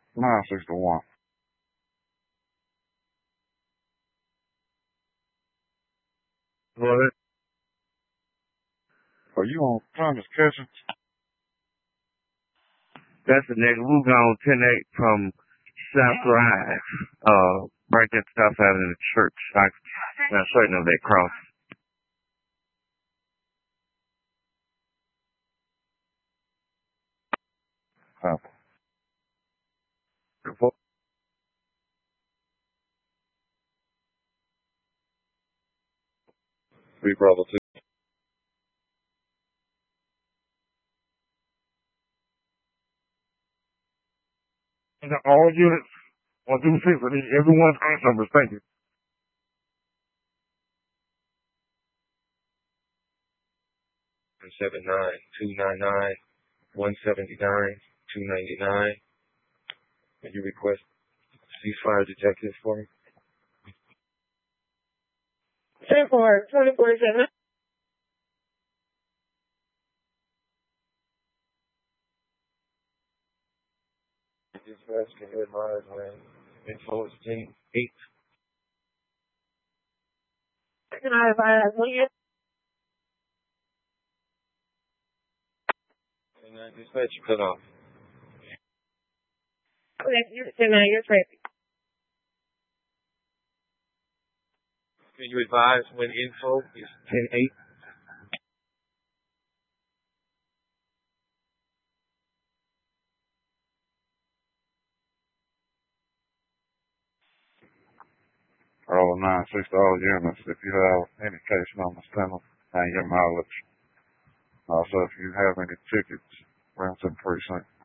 961. What? Are you on Thomas Kitchen? That's the nigga. We on 10-8 from South Drive. Right there South Side of the church. I'm certain of that cross. Oh. Big brother too. All units 1 through 6. I need everyone's phone numbers. Thank you. 179, 299, 179, 299. Can you request ceasefire detectives for me? 24/7. Dispatch, can you advise when info is 10-8? Can I advise when you? And dispatch, you cut off. Okay, you're traffic. Can you advise when info is 10-8? All 960 all units. If you have any case numbers, send them and your mileage. Also, if you have any tickets, bring them to the precinct.